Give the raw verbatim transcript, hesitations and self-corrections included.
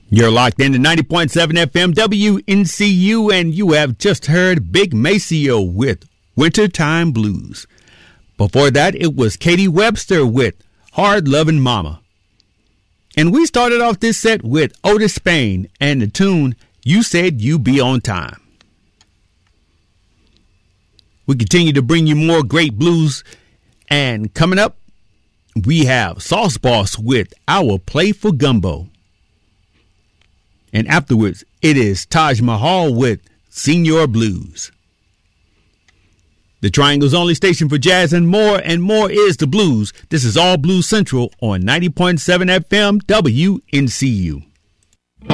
You're locked into ninety point seven F M W N C U, and you have just heard Big Maceo with Wintertime Blues. Before that, it was Katie Webster with Hard Lovin' Mama. And we started off this set with Otis Spain and the tune You Said You Be On Time. We continue to bring you more great blues, and coming up, we have Sauce Boss with Our Play for Gumbo. And afterwards, it is Taj Mahal with Senior Blues. The Triangle's only station for jazz and more and more is the blues. This is All Blues Central on ninety point seven F M W N C U.